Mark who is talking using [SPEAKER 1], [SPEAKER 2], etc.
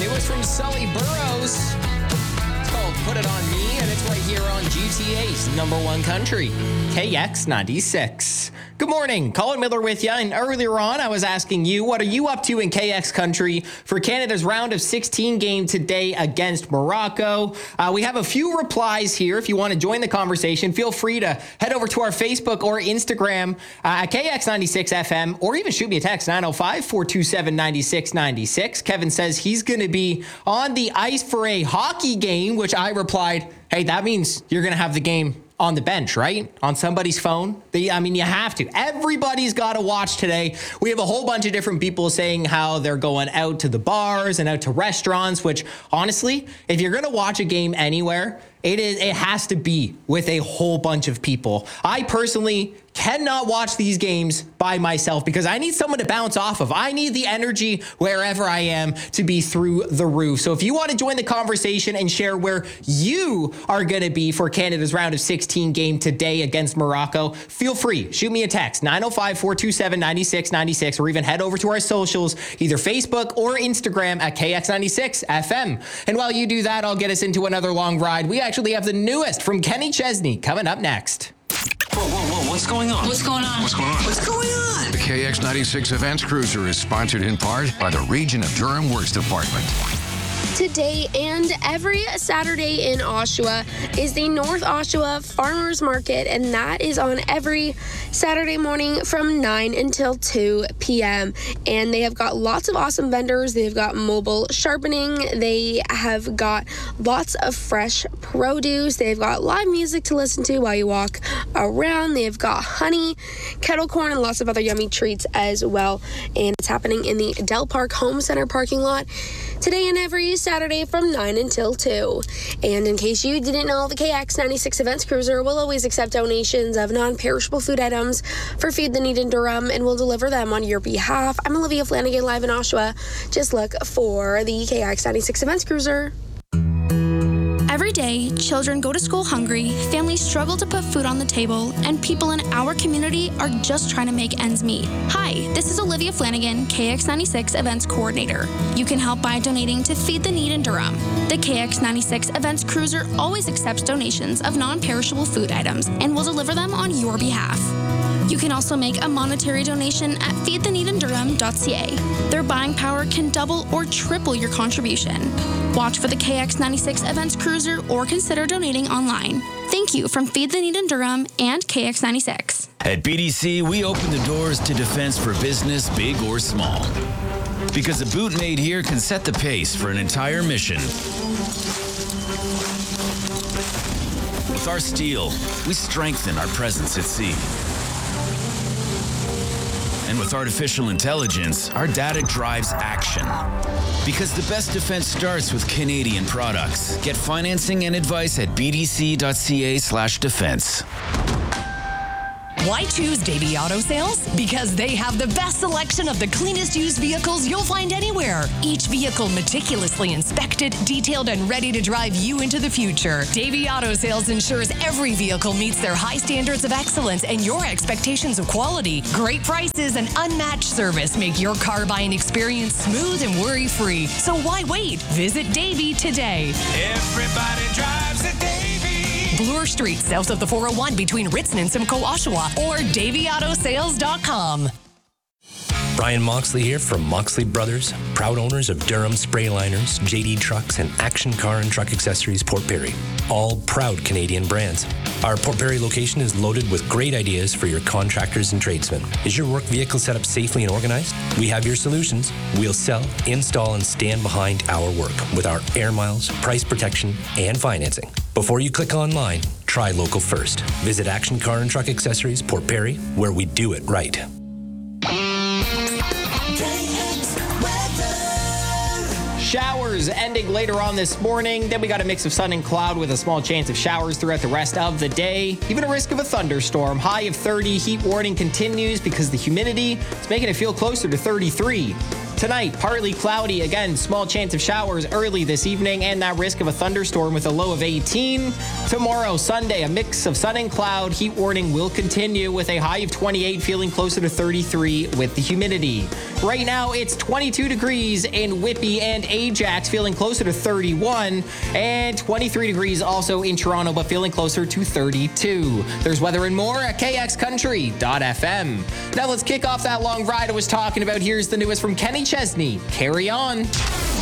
[SPEAKER 1] It was from Sully Burrows. It's called Put It On Me, and it's right here on GTA's number one country, KX96. Good morning. Colin Miller with you. And earlier on, I was asking you, what are you up to in KX country for Canada's round of 16 game today against Morocco? We have a few replies here. If you want to join the conversation, feel free to head over to our Facebook or Instagram at KX96FM, or even shoot me a text, 905-427-9696. Kevin says he's going to be on the ice for a hockey game, which I replied, hey, that means you're going to have the game on the bench, right? On somebody's phone. You have to. Everybody's got to watch today. We have a whole bunch of different people saying how they're going out to the bars and out to restaurants, which honestly, if you're going to watch a game anywhere, it has to be with a whole bunch of people. I personally cannot watch these games by myself because I need someone to bounce off of. I need the energy wherever I am to be through the roof. So if you want to join the conversation and share where you are going to be for Canada's round of 16 game today against Morocco, feel free. Shoot me a text, 905-427-9696, or even head over to our socials, either Facebook or Instagram at KX96FM. And while you do that, I'll get us into another long ride. We actually have the newest from Kenny Chesney coming up next.
[SPEAKER 2] Whoa, what's going on?
[SPEAKER 3] What's going on?
[SPEAKER 2] What's going on?
[SPEAKER 3] What's going on?
[SPEAKER 4] The KX96 Events Cruiser is sponsored in part by the Region of Durham Works Department.
[SPEAKER 5] Today and every Saturday in Oshawa is the North Oshawa Farmers Market, and that is on every Saturday morning from 9 until 2 p.m. And they have got lots of awesome vendors. They've got mobile sharpening. They have got lots of fresh produce. They've got live music to listen to while you walk around. They've got honey, kettle corn, and lots of other yummy treats as well. And it's happening in the Del Park Home Center parking lot today and every Saturday from 9 until 2. And in case you didn't know, the KX96 Events Cruiser will always accept donations of non-perishable food items for Feed the Need in Durham and will deliver them on your behalf. I'm Olivia Flanagan, live in Oshawa. Just look for the KX96 Events Cruiser.
[SPEAKER 6] Every day, children go to school hungry, families struggle to put food on the table, and people in our community are just trying to make ends meet. Hi, this is Olivia Flanagan, KX96 Events Coordinator. You can help by donating to Feed the Need in Durham. The KX96 Events Cruiser always accepts donations of non-perishable food items and will deliver them on your behalf. You can also make a monetary donation at feedtheneedindurham.ca. Their buying power can double or triple your contribution. Watch for the KX96 Events Cruiser or consider donating online. Thank you from Feed the Need in Durham and KX96.
[SPEAKER 7] At BDC, we open the doors to defense for business, big or small. Because a boot made here can set the pace for an entire mission. With our steel, we strengthen our presence at sea. And with artificial intelligence, our data drives action. Because the best defense starts with Canadian products. Get financing and advice at bdc.ca/defense.
[SPEAKER 8] Why choose Davy Auto Sales? Because they have the best selection of the cleanest used vehicles you'll find anywhere. Each vehicle meticulously inspected, detailed, and ready to drive you into the future. Davy Auto Sales ensures every vehicle meets their high standards of excellence and your expectations of quality. Great prices and unmatched service make your car buying experience smooth and worry-free. So why wait? Visit Davy today.
[SPEAKER 2] Everybody drives a Davy.
[SPEAKER 8] Bloor Street, south of the 401 between Ritson and Simcoe, Oshawa, or DavyAutoSales.com.
[SPEAKER 9] Brian Moxley here from Moxley Brothers, proud owners of Durham Spray Liners, JD Trucks, and Action Car and Truck Accessories Port Perry. All proud Canadian brands. Our Port Perry location is loaded with great ideas for your contractors and tradesmen. Is your work vehicle set up safely and organized? We have your solutions. We'll sell, install, and stand behind our work with our air miles, price protection, and financing. Before you click online, try local first. Visit Action Car and Truck Accessories Port Perry, where we do it right.
[SPEAKER 1] Showers ending later on this morning. Then we got a mix of sun and cloud with a small chance of showers throughout the rest of the day. Even a risk of a thunderstorm. High of 30. Heat warning continues because the humidity is making it feel closer to 33. Tonight, partly cloudy. Again, small chance of showers early this evening and that risk of a thunderstorm with a low of 18. Tomorrow, Sunday, a mix of sun and cloud. Heat warning will continue with a high of 28, feeling closer to 33 with the humidity. Right now, it's 22 degrees in Whitby and Ajax, feeling closer to 31, and 23 degrees also in Toronto, but feeling closer to 32. There's weather and more at kxcountry.fm. Now let's kick off that long ride I was talking about. Here's the newest from Kenny Chesney. Carry on.